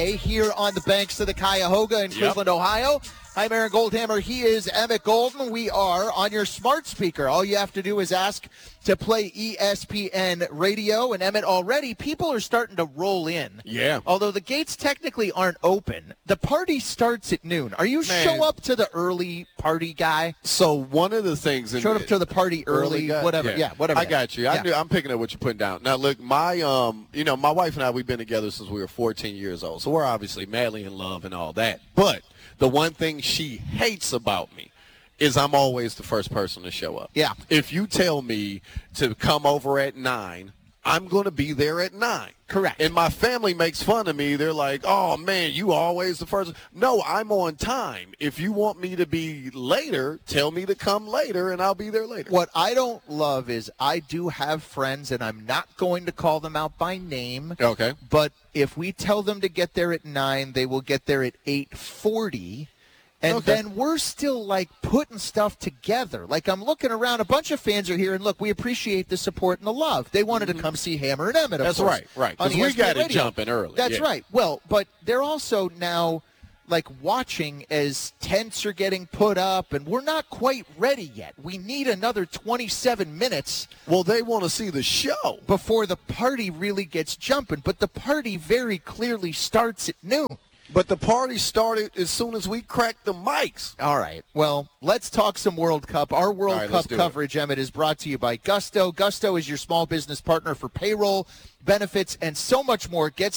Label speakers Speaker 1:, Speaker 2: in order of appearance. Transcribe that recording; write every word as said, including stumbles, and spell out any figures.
Speaker 1: Here on the banks of the Cuyahoga in Cleveland, yep. Ohio. I'm Aaron Goldhammer. He is Emmett Golden. We are on your smart speaker. All you have to do is ask to play E S P N radio. And, Emmett, already people are starting to roll in.
Speaker 2: Yeah.
Speaker 1: Although the gates technically aren't open, the party starts at noon. Are you
Speaker 2: Man.
Speaker 1: show up to the early party guy?
Speaker 2: So one of the things.
Speaker 1: Showed up to the party early,
Speaker 2: early
Speaker 1: whatever.
Speaker 2: Yeah.
Speaker 1: yeah, whatever.
Speaker 2: I got you. I
Speaker 1: yeah.
Speaker 2: knew, I'm picking up what you're putting down. Now, look, my, um, you know, my wife and I, we've been together since we were fourteen years old. So we're obviously madly in love and all that. But the one thing she hates about me is I'm always the first person to show up.
Speaker 1: Yeah.
Speaker 2: If you tell me to come over at nine, I'm going to be there at nine.
Speaker 1: Correct.
Speaker 2: And my family makes fun of me. They're like, oh, man, you always the first. No, I'm on time. If you want me to be later, tell me to come later, and I'll be there later.
Speaker 1: What I don't love is I do have friends, and I'm not going to call them out by name.
Speaker 2: Okay.
Speaker 1: But if we tell them to get there at nine, they will get there at eight forty. And
Speaker 2: okay.
Speaker 1: then we're still, like, putting stuff together. Like, I'm looking around. A bunch of fans are here, and, look, we appreciate the support and the love. They wanted
Speaker 2: mm-hmm.
Speaker 1: to come see Hammer and Emmett, of
Speaker 2: That's
Speaker 1: course,
Speaker 2: right, right.
Speaker 1: Because
Speaker 2: we got it jumping early.
Speaker 1: That's
Speaker 2: yeah.
Speaker 1: right. Well, but they're also now, like, watching as tents are getting put up, and we're not quite ready yet. We need another twenty-seven minutes.
Speaker 2: Well, they want to see the show
Speaker 1: before the party really gets jumping. But the party very clearly starts at noon.
Speaker 2: But the party started as soon as we cracked the mics.
Speaker 1: All right. Well, let's talk some World Cup. Our World
Speaker 2: right,
Speaker 1: Cup coverage, Emmett, is brought to you by Gusto. Gusto is your small business partner for payroll, benefits, and so much more. Get